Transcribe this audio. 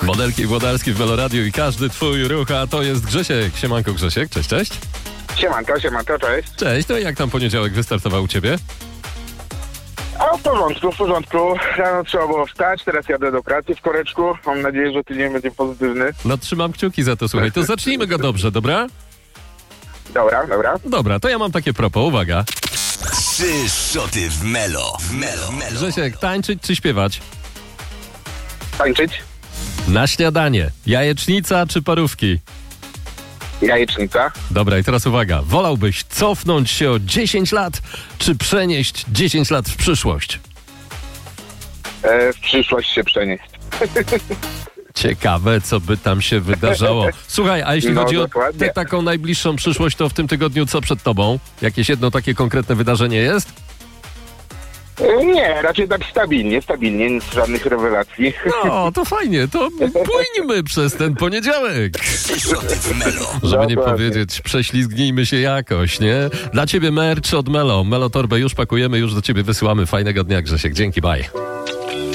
Modelki Włodarski w Meloradiu i każdy twój ruch, a to jest Grzesiek. Siemanko Grzesiek, cześć, cześć. Siemanko, cześć. Cześć, to jak tam poniedziałek wystartował u ciebie? A w porządku. Rano trzeba było wstać, teraz jadę do pracy w koreczku. Mam nadzieję, że tydzień będzie pozytywny. No trzymam kciuki za to, słuchaj. To zacznijmy go dobrze, dobra? Dobra. Dobra, to ja mam takie propos, uwaga. 3 szoty w Melo. Grzesiek, tańczyć czy śpiewać? Tańczyć? Na śniadanie, jajecznica czy parówki? Jajecznica. Dobra, i teraz uwaga. Wolałbyś cofnąć się o 10 lat, czy przenieść 10 lat w przyszłość? W przyszłość się przenieść. Ciekawe, co by tam się wydarzało. Słuchaj, a jeśli chodzi o tę taką najbliższą przyszłość, to w tym tygodniu co przed tobą? Jakieś jedno takie konkretne wydarzenie jest? Nie, raczej tak stabilnie, nic, żadnych rewelacji. No, to fajnie, to płyńmy przez ten poniedziałek. 3 szoty w Melo. Żeby nie powiedzieć, prześlizgnijmy się jakoś, nie? Dla ciebie merch od Melo. Melo torbę już pakujemy, już do ciebie wysyłamy. Fajnego dnia, Grzesiek. Dzięki, bye.